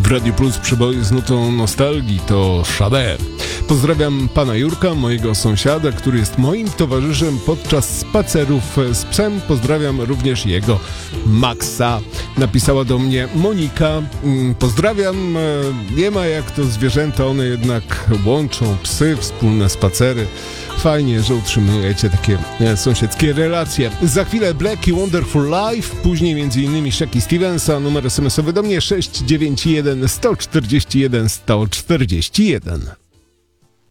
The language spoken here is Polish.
W Radio Plus przeboje z nutą nostalgii to Sade. Pozdrawiam pana Jurka, mojego sąsiada, który jest moim towarzyszem podczas spacerów z psem. Pozdrawiam również jego Maxa. Napisała do mnie Monika. Pozdrawiam. Nie ma jak to zwierzęta, one jednak łączą psy, wspólne spacery. Fajnie, że utrzymujecie takie sąsiedzkie relacje. Za chwilę Black i Wonderful Life, później m.in. Shaky Stevensa, numer SMS-owy do mnie 691 141 141.